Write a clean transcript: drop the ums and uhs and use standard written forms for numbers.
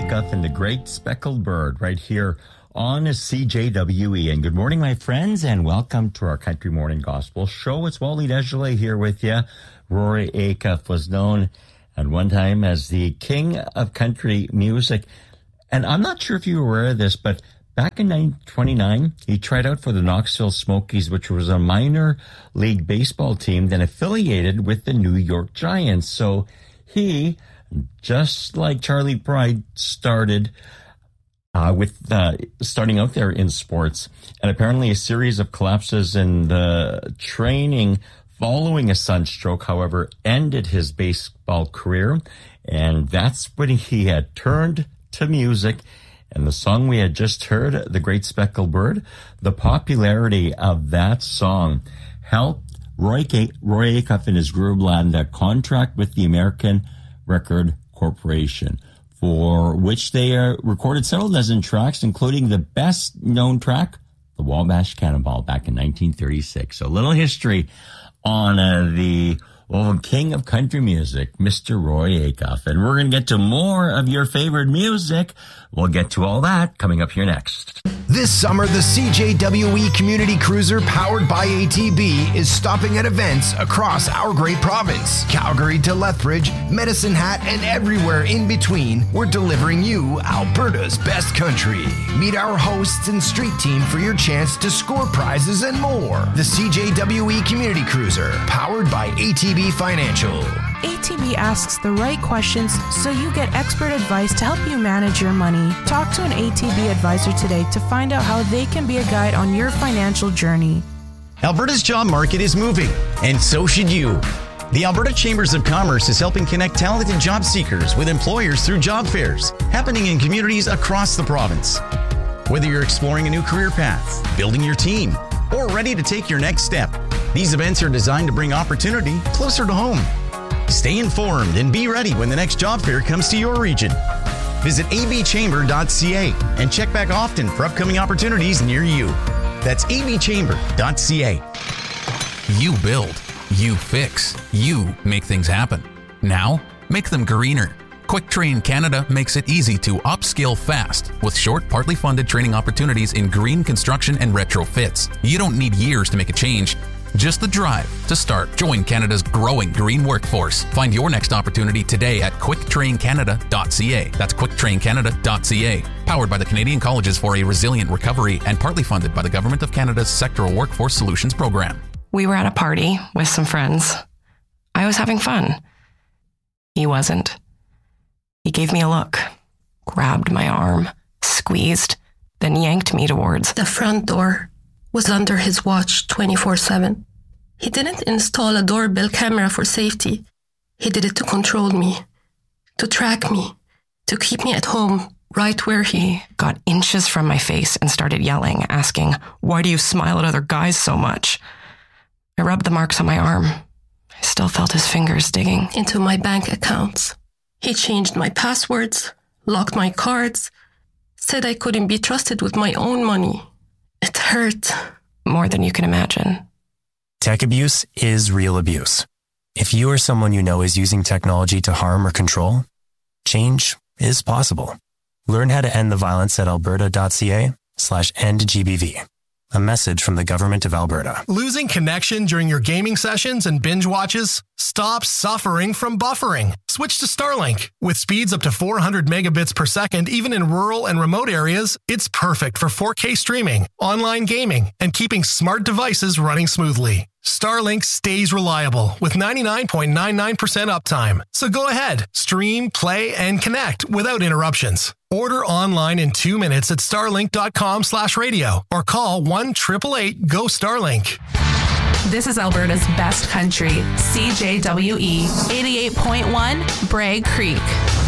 Acuff and the Great Speckled Bird right here on CJWE. And good morning, my friends, and welcome to our Country Morning Gospel Show. It's Wally Desjardins here with you. Rory Acuff was known at one time as the king of country music. And I'm not sure if you were aware of this, but back in 1929, he tried out for the Knoxville Smokies, which was a minor league baseball team then affiliated with the New York Giants. So he, just like Charlie Pride, started starting out there in sports. And apparently a series of collapses in the training following a sunstroke, however, ended his baseball career. And that's when he had turned to music. And the song we had just heard, The Great Speckled Bird, the popularity of that song helped Roy Acuff and his group land a contract with the American Record Corporation, for which they recorded several dozen tracks, including the best-known track, The Wabash Cannonball, back in 1936. So a little history on the king of country music, Mr. Roy Acuff. And we're going to get to more of your favorite music. We'll get to all that coming up here next. This summer, the CJWE Community Cruiser powered by ATB is stopping at events across our great province. Calgary to Lethbridge, Medicine Hat, and everywhere in between, we're delivering you Alberta's best country. Meet our hosts and street team for your chance to score prizes and more. The CJWE Community Cruiser, powered by ATB Financial. ATB asks the right questions so you get expert advice to help you manage your money. Talk to an ATB advisor today to find out how they can be a guide on your financial journey. Alberta's job market is moving, and so should you. The Alberta Chambers of Commerce is helping connect talented job seekers with employers through job fairs happening in communities across the province. Whether you're exploring a new career path, building your team, or ready to take your next step, these events are designed to bring opportunity closer to home. Stay informed and be ready when the next job fair comes to your region. Visit abchamber.ca and check back often for upcoming opportunities near you. That's abchamber.ca. You build, you fix, you make things happen. Now, make them greener. Quick Train Canada makes it easy to upskill fast with short, partly funded training opportunities in green construction and retrofits. You don't need years to make a change. Just the drive to start. Join Canada's growing green workforce. Find your next opportunity today at quicktraincanada.ca. That's quicktraincanada.ca. Powered by the Canadian Colleges for a Resilient Recovery and partly funded by the Government of Canada's Sectoral Workforce Solutions Program. We were at a party with some friends. I was having fun. He wasn't. He gave me a look, grabbed my arm, squeezed, then yanked me towards the front door. Was under his watch 24/7. He didn't install a doorbell camera for safety. He did it to control me, to track me, to keep me at home, right where he got inches from my face and started yelling, asking, "Why do you smile at other guys so much?" I rubbed the marks on my arm. I still felt his fingers digging into my bank accounts. He changed my passwords, locked my cards, said I couldn't be trusted with my own money. It hurt. More than you can imagine. Tech abuse is real abuse. If you or someone you know is using technology to harm or control, change is possible. Learn how to end the violence at alberta.ca/endgbv. A message from the Government of Alberta. Losing connection during your gaming sessions and binge watches? Stop suffering from buffering. Switch to Starlink. With speeds up to 400 megabits per second, even in rural and remote areas, it's perfect for 4K streaming, online gaming, and keeping smart devices running smoothly. Starlink stays reliable with 99.99% uptime. So go ahead, stream, play, and connect without interruptions. Order online in 2 minutes at starlink.com/radio or call 1-888-GO-STARLINK. This is Alberta's best country, CJWE 88.1 Bragg Creek.